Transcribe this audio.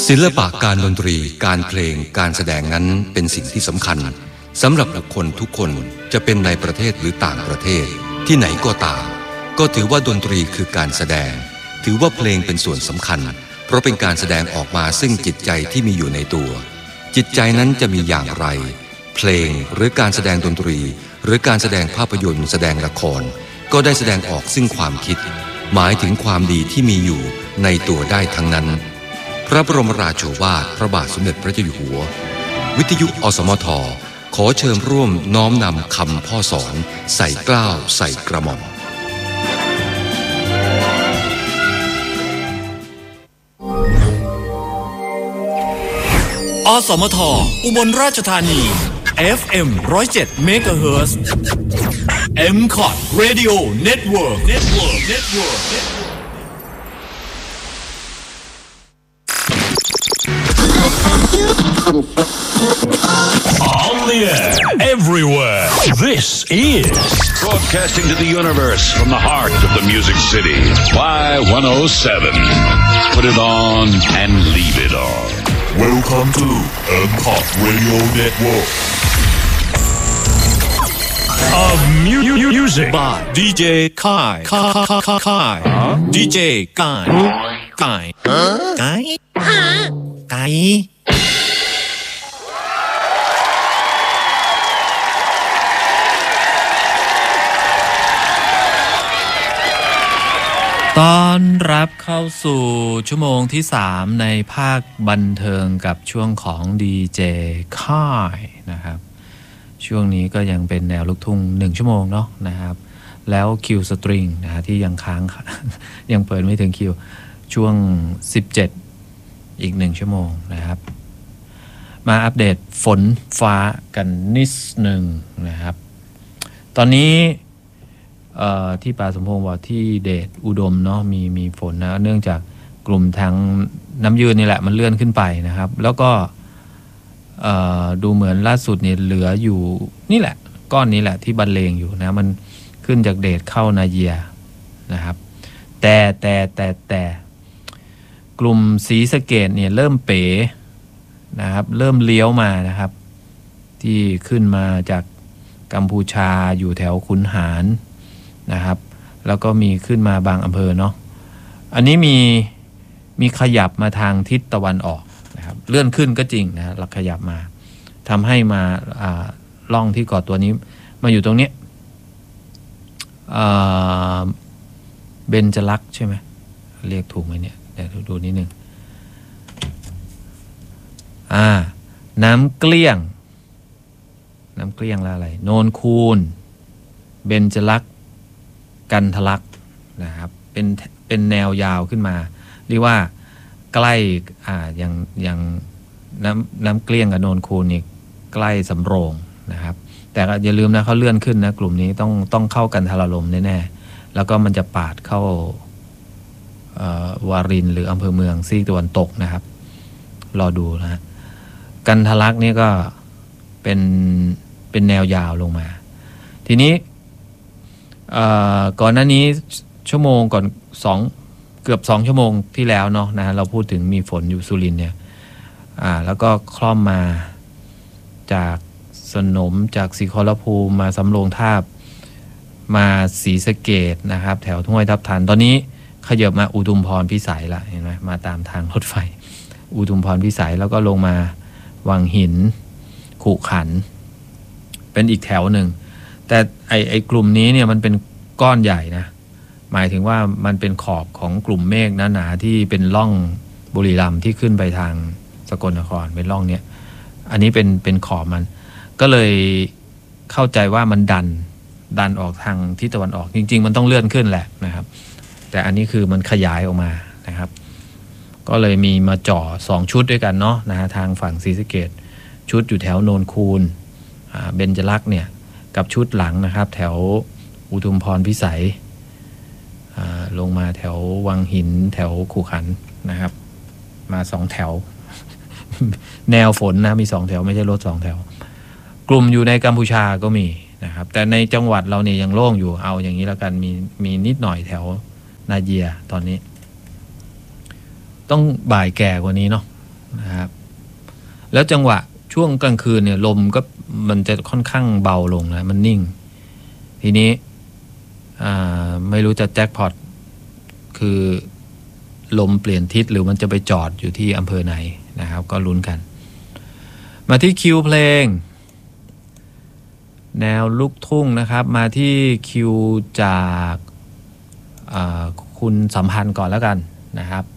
ศิลปะการดนตรีการเพลงการแสดงนั้นเป็นสิ่งที่สำคัญสำหรับบุคคลทุกคนจะเป็นในประเทศหรือต่างประเทศที่ไหนก็ตามก็ถือว่าดนตรีคือการแสดงถือว่าเพลงเป็นส่วนสำคัญเพราะเป็นการแสดงออกมาซึ่งจิตใจที่มีอยู่ในตัวจิตใจนั้นจะมีอย่างไรเพลงหรือการแสดงดนตรีหรือการแสดงภาพยนตร์แสดงละครก็ได้แสดงออกซึ่งความคิดหมายถึงความดีที่มีอยู่ในตัวได้ทั้งนั้นพระบรมราโชวาทพระบาทสมเด็จพระเจ้าอยู่หัววิทยุอสมทขอเชิญร่วมน้อมนำคำพ่อสอนใส่เกล้าใส่กระหม่อมอสมทอุบลราชธานี FM 107 MHz MCOT Radio Network On the air, everywhere. This is broadcasting to the universe from the heart of the Music City. Y107. Put it on and leave it on. welcome to MCOT Radio Network of music by DJ Kai DJ Kai ต้อนรับเข้าสู่ชั่วโมงที่3ในภาคบันเทิงกับช่วงของดีเจค่ายนะครับช่วงนี้ก็ยังเป็นแนวลูกทุ่ง1ชั่วโมงเนาะนะครับแล้วคิวสตริงนะที่ยังค้าง ยังเปิดไม่ถึงคิวช่วง17อีก1ชั่วโมงนะครับมาอัปเดตฝนฟ้ากันนิดนึงนะครับตอนนี้ที่ป่าสมพงษ์บอกที่เดชอุดมเนาะมีฝนนะเนื่องจากกลุ่มทางน้ำยืนนี่แหละมันเลื่อนขึ้นไปนะครับแล้วก็ดูเหมือนล่าสุดเนี่ยเหลืออยู่นี่แหละก้อนนี้แหละที่บรรเลงอยู่นะมันขึ้นจากเดชเข้านาเยียนะครับแต่กลุ่มศรีสะเกษเนี่ยเริ่มเป๋นะครับเริ่มเลี้ยวมานะครับที่ขึ้นมาจากกัมพูชาอยู่แถวขุนหารนะครับแล้วก็มีขึ้นมาบางอำเภอเนาะอันนี้มีขยับมาทางทิศตะวันออกนะครับเลื่อนขึ้นก็จริงนะแล้วขยับมาทำให้มาล่องที่เกาะตัวนี้มาอยู่ตรงนี้เบญจลักษณ์ใช่ไหมเรียกถูกไหมเนี่ยเดี๋ยวดูนิดนึงน้ำเกลี้ยงแล้วอะไรโนนคูนเบญจลักษณ์กันทลักษณ์นะครับเป็นแนวยาวขึ้นมาเรียกว่าใกล้อย่างน้ำเกลี้ยงกับโนนคูนนี่ใกล้สำโรงนะครับแต่อย่าลืมนะเขาเลื่อนขึ้นนะกลุ่มนี้ต้องเข้ากันทรลมแน่ๆแล้วก็มันจะปาดเข้าวารินหรืออำเภอเมืองซีกตะวันตกนะครับรอดูนะกันทลักษณ์นี่ก็เป็นแนวยาวลงมาทีนี้ก่อนหน้านี้ชั่วโมงก่อนเกือบ2ชั่วโมงที่แล้วเนาะนะเราพูดถึงมีฝนอยู่สุรินทร์เนี่ยแล้วก็คล่อมมาจากสนมจากศรีขอรภูมิมาสำโรงทาบมาศรีสะเกษนะครับแถวห้วยทับทันตอนนี้ขยับมาอุทุมพรพิสัยละเห็นไหมมาตามทางรถไฟอุทุมพรพิสัยแล้วก็ลงมาวังหินขุขันเป็นอีกแถวหนึ่งแต่ไอ้กลุ่มนี้เนี่ยมันเป็นก้อนใหญ่นะหมายถึงว่ามันเป็นขอบของกลุ่มเมฆหนาๆที่เป็นร่องบุรีรัมย์ที่ขึ้นไปทางสกลนครเป็นร่องเนี้ยอันนี้เป็นขอบมันก็เลยเข้าใจว่ามันดันออกทางทิศตะวันออกจริงๆมันต้องเลื่อนขึ้นแหละนะครับแต่อันนี้คือมันขยายออกมานะครับก็เลยมีมาจ่อ2ชุดด้วยกันเนาะนะฮะทางฝั่งศรีสะเกษชุดอยู่แถวโนนคูนเบญจลักษณ์เนี่ยกับชุดหลังนะครับแถวอุทุมพรพิสัยลงมาแถววังหินแถวขุขันนะครับมา2แถว แนวฝนนะมี2แถวไม่ใช่รถ2แถวกลุ่มอยู่ในกัมพูชาก็มีนะครับแต่ในจังหวัดเราเนี่ยยังโล่งอยู่เอาอย่างนี้แล้วกันมีนิดหน่อยแถวนาเยียตอนนี้ต้องบ่ายแก่กว่านี้เนาะนะครับแล้วจังหวะช่วงกลางคืนเนี่ยลมก็มันจะค่อนข้างเบาลงนะมันนิ่งทีนี้ไม่รู้จะแจ็คพอตคือลมเปลี่ยนทิศหรือมันจะไปจอดอยู่ที่อำเภอไหนนะครับก็ลุ้นกันมาที่คิวเพลงแนวลูกทุ่งนะครับมาที่คิวจากคุณสัมพันธ์ก่อนแล้วกันนะครับ